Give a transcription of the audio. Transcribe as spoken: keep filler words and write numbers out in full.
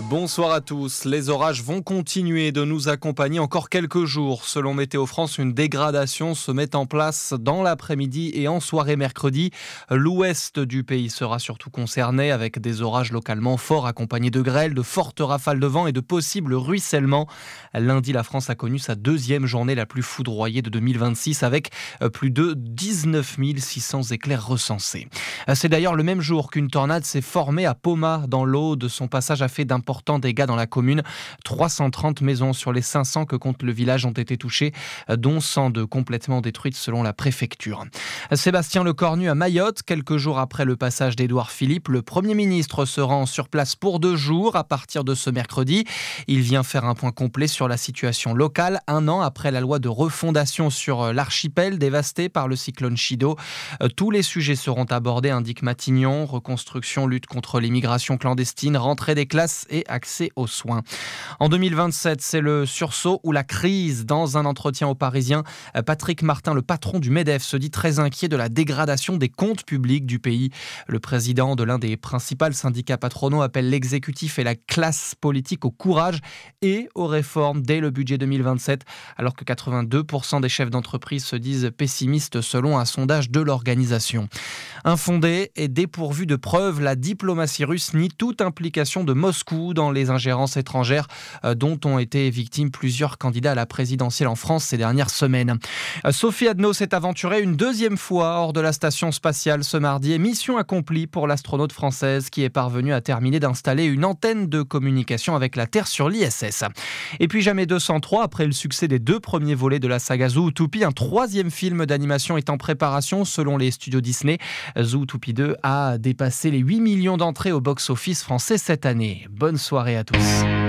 Bonsoir à tous. Les orages vont continuer de nous accompagner encore quelques jours. Selon Météo France, une dégradation se met en place dans l'après-midi et en soirée mercredi. L'ouest du pays sera surtout concerné avec des orages localement forts accompagnés de grêles, de fortes rafales de vent et de possibles ruissellements. Lundi, la France a connu sa deuxième journée la plus foudroyée de deux mille vingt-six avec plus de dix-neuf mille six cents éclairs recensés. C'est d'ailleurs le même jour qu'une tornade s'est formée à Poma dans l'Aude. Son passage a fait d'importants dégâts dans la commune. trois cent trente maisons sur les cinq cents que compte le village ont été touchées, dont cent deux complètement détruites selon la préfecture. Sébastien Lecornu à Mayotte, quelques jours après le passage d'Édouard Philippe, le Premier ministre se rend sur place pour deux jours à partir de ce mercredi. Il vient faire un point complet sur la situation locale, un an après la loi de refondation sur l'archipel dévasté par le cyclone Chido. Tous les sujets seront abordés, indique Matignon: reconstruction, lutte contre l'immigration clandestine, rentrée des classes et accès aux soins. En deux mille vingt-sept, c'est le sursaut ou la crise. Dans un entretien aux Parisiens, Patrick Martin, le patron du MEDEF, se dit très inquiet de la dégradation des comptes publics du pays. Le président de l'un des principaux syndicats patronaux appelle l'exécutif et la classe politique au courage et aux réformes dès le budget deux mille vingt-sept, alors que quatre-vingt-deux pour cent des chefs d'entreprise se disent pessimistes selon un sondage de l'organisation. Infondée et dépourvue de preuves, la diplomatie russe nie toute implication de Moscou dans les ingérences étrangères dont ont été victimes plusieurs candidats à la présidentielle en France ces dernières semaines. Sophie Adno s'est aventurée une deuxième fois hors de la station spatiale ce mardi et mission accomplie pour l'astronaute française qui est parvenue à terminer d'installer une antenne de communication avec la Terre sur l'I S S. Et puis jamais deux cent trois, après le succès des deux premiers volets de la saga Zootopie, un troisième film d'animation est en préparation selon les studios Disney. Zootopie deux a dépassé les huit millions d'entrées au box-office français cette année. Bonne soirée à tous.